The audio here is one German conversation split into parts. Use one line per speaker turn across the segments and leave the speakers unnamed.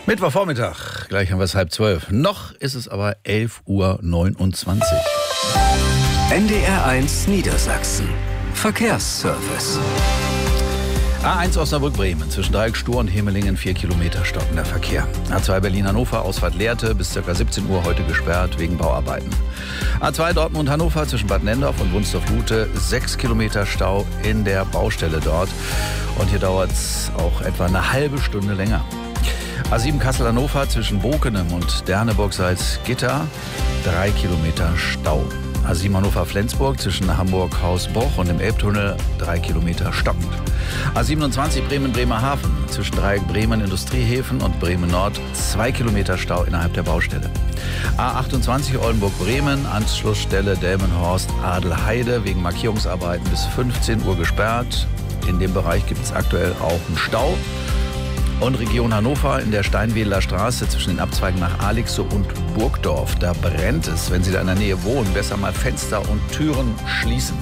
Mittwochvormittag, gleich haben wir es 11:30. Noch ist es aber 11:29 Uhr.
NDR1 Niedersachsen. Verkehrsservice.
A1 Osnabrück-Bremen, zwischen Dreieck-Stur und Hemelingen 4 Kilometer stockender Verkehr. A2 Berlin-Hannover, Ausfahrt Lehrte, bis ca. 17 Uhr heute gesperrt wegen Bauarbeiten. A2 Dortmund-Hannover, zwischen Bad Nendorf und Wunstorf-Lute, 6 Kilometer Stau in der Baustelle dort. Und hier dauert es auch etwa eine halbe Stunde länger. A7 Kassel-Hannover, zwischen Bokenem und Derneburg-Salzgitter, 3 Kilometer Stau. A7 Hannover-Flensburg, zwischen Hamburg-Hausbruch und dem Elbtunnel, 3 Kilometer stockend. A27 Bremen-Bremerhaven, zwischen Dreieck Bremen Industriehäfen und Bremen-Nord, 2 Kilometer Stau innerhalb der Baustelle. A28 Oldenburg-Bremen, Anschlussstelle Delmenhorst-Adelheide, wegen Markierungsarbeiten bis 15 Uhr gesperrt. In dem Bereich gibt es aktuell auch einen Stau. Und Region Hannover in der Steinwedler Straße zwischen den Abzweigen nach Alixo und Burgdorf. Da brennt es. Wenn Sie da in der Nähe wohnen, besser mal Fenster und Türen schließen.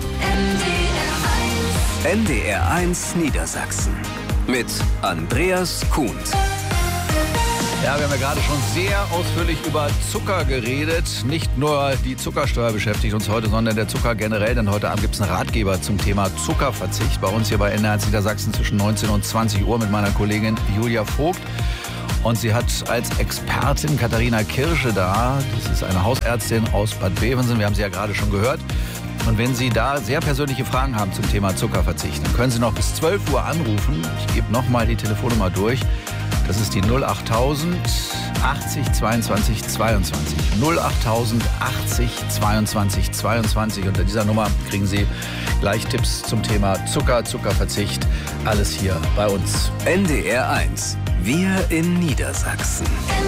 NDR1 Niedersachsen mit Andreas Kuhns.
Ja, wir haben ja gerade schon sehr ausführlich über Zucker geredet. Nicht nur die Zuckersteuer beschäftigt uns heute, sondern der Zucker generell. Denn heute Abend gibt es einen Ratgeber zum Thema Zuckerverzicht bei uns hier bei NDR1 Niedersachsen zwischen 19 und 20 Uhr mit meiner Kollegin Julia Vogt. Und sie hat als Expertin Katharina Kirsche da. Das ist eine Hausärztin aus Bad Bevensen. Wir haben sie ja gerade schon gehört. Und wenn Sie da sehr persönliche Fragen haben zum Thema Zuckerverzicht, dann können Sie noch bis 12 Uhr anrufen. Ich gebe nochmal die Telefonnummer durch. Das ist die 08000 80 22 22. 08000 80 22 22. Unter dieser Nummer kriegen Sie gleich Tipps zum Thema Zucker, Zuckerverzicht. Alles hier bei uns.
NDR1. Wir in Niedersachsen.